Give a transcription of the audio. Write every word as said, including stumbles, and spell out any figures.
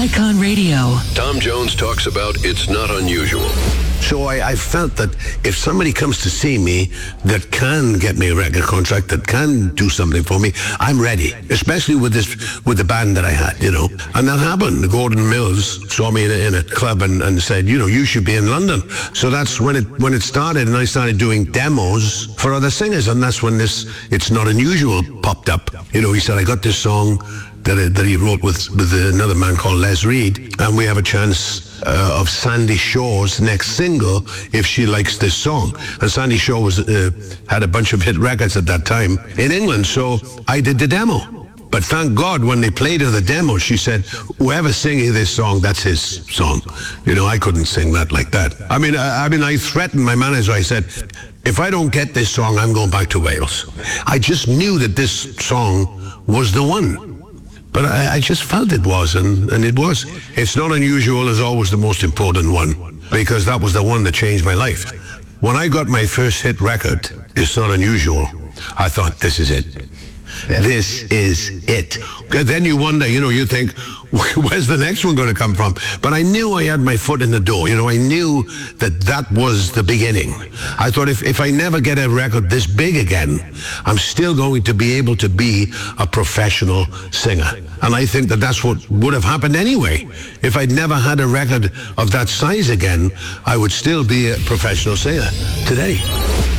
Icon Radio. Tom Jones talks about it's not unusual. So I, I felt that if somebody comes to see me that can get me a record contract, that can do something for me, I'm ready. Especially with this, with the band that I had, you know. And that happened. Gordon Mills saw me in a, in a club and, and said, you know, you should be in London. So that's when it when it started, and I started doing demos for other singers, and that's when this It's Not Unusual popped up. You know, he said, I got this song that, that he wrote with, with another man called Les Reed, and we have a chance uh, of Sandy Shaw's next single if she likes this song. And Sandy Shaw was uh, had a bunch of hit records at that time in England, so I did the demo. But thank God when they played her the demo, she said, whoever's singing this song, that's his song. You know, I couldn't sing that like that. I mean, I, I mean, I threatened my manager. I said, if I don't get this song, I'm going back to Wales. I just knew that this song was the one. But I, I just felt it was, and, and it was. It's Not Unusual is always the most important one, because that was the one that changed my life. When I got my first hit record, It's Not Unusual, I thought, this is it. This is it. Then you wonder, you know, you think, where's the next one going to come from? But I knew I had my foot in the door. You know, I knew that that was the beginning. I thought if, if I never get a record this big again, I'm still going to be able to be a professional singer. And I think that that's what would have happened anyway. If I'd never had a record of that size again, I would still be a professional singer today.